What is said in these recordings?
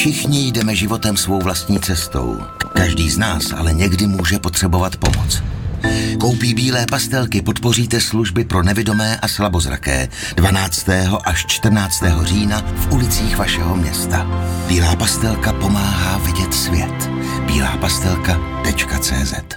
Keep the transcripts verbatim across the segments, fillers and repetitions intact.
Všichni jdeme životem svou vlastní cestou. Každý z nás ale někdy může potřebovat pomoc. Koupí bílé pastelky podpoříte služby pro nevidomé a slabozraké dvanáctého až čtrnáctého října v ulicích vašeho města. Bílá pastelka pomáhá vidět svět. bílá pastelka tečka cé zet.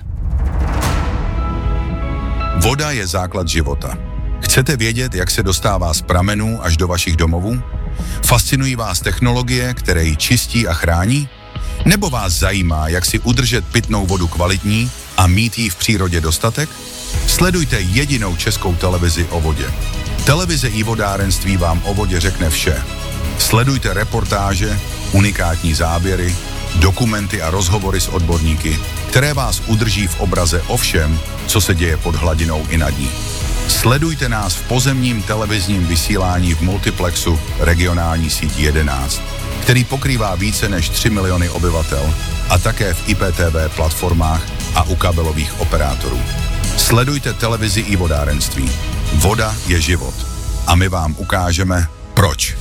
Voda je základ života. Chcete vědět, jak se dostává z pramenů až do vašich domovů? Fascinují vás technologie, které ji čistí a chrání? Nebo vás zajímá, jak si udržet pitnou vodu kvalitní a mít jí v přírodě dostatek? Sledujte jedinou českou televizi o vodě. Televize i vodárenství vám o vodě řekne vše. Sledujte reportáže, unikátní záběry, dokumenty a rozhovory s odborníky, které vás udrží v obraze o všem, co se děje pod hladinou i nad ní. Sledujte nás v pozemním televizním vysílání v multiplexu regionální síť jedenáct, který pokrývá více než tři miliony obyvatel, a také v I P T V platformách a u kabelových operátorů. Sledujte televizi i vodárenství. Voda je život. A my vám ukážeme, proč.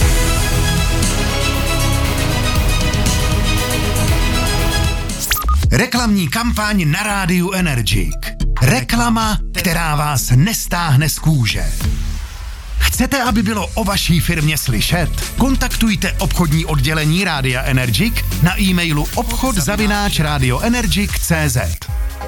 Reklamní kampaň na rádiu Energik. Reklama, která vás nestáhne z kůže. Chcete, aby bylo o vaší firmě slyšet? Kontaktujte obchodní oddělení Rádia Energik na e-mailu obchod zavináč radioenergic tečka cé zet.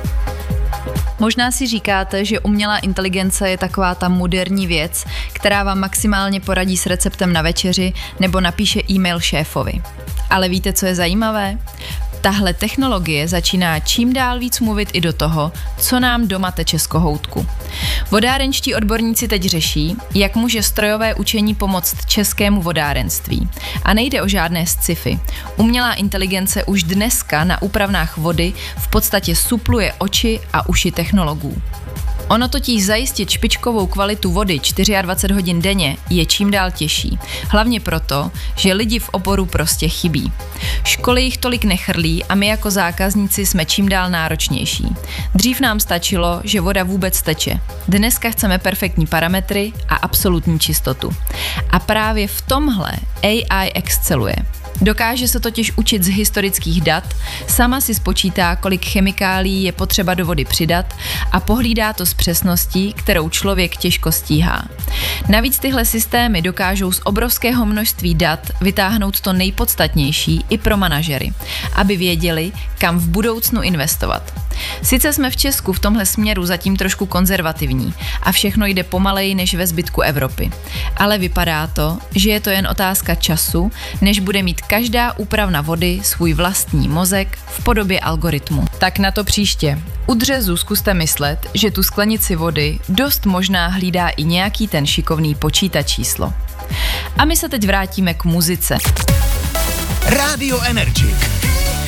Možná si říkáte, že umělá inteligence je taková ta moderní věc, která vám maximálně poradí s receptem na večeři nebo napíše e-mail šéfovi. Ale víte, co je zajímavé? Tahle technologie začíná čím dál víc mluvit i do toho, co nám doma teče z kohoutku. Vodárenští odborníci teď řeší, jak může strojové učení pomoct českému vodárenství. A nejde o žádné sci-fi. Umělá inteligence už dneska na úpravnách vody v podstatě supluje oči a uši technologů. Ono totiž zajistit špičkovou kvalitu vody dvacet čtyři hodin denně je čím dál těžší. Hlavně proto, že lidi v oboru prostě chybí. Školy jich tolik nechrlí a my jako zákazníci jsme čím dál náročnější. Dřív nám stačilo, že voda vůbec teče. Dneska chceme perfektní parametry a absolutní čistotu. A právě v tomhle A I exceluje. Dokáže se totiž učit z historických dat, sama si spočítá, kolik chemikálií je potřeba do vody přidat a pohlídá to s přesností, kterou člověk těžko stíhá. Navíc tyhle systémy dokážou z obrovského množství dat vytáhnout to nejpodstatnější i pro manažery, aby věděli, kam v budoucnu investovat. Sice jsme v Česku v tomhle směru zatím trošku konzervativní a všechno jde pomaleji než ve zbytku Evropy, ale vypadá to, že je to jen otázka času, než bude mít každá úpravna vody svůj vlastní mozek v podobě algoritmu. Tak na to příště. U dřezu zkuste myslet, že tu sklenici vody dost možná hlídá i nějaký ten šikovný počítačíslo. A my se teď vrátíme k muzice. Rádio Energik.